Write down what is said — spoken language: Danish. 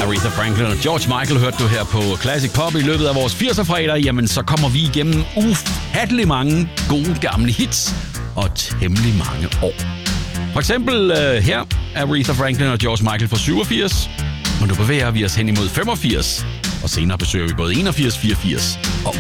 Aretha Franklin og George Michael hørte du her på Classic Pop i løbet af vores 80'er-fredag. Jamen, så kommer vi igennem ufattelig mange gode gamle hits og temmelig mange år. For eksempel her Aretha Franklin og George Michael fra 87. Men nu bevæger vi os hen imod 85. Og senere besøger vi både 81, 84 og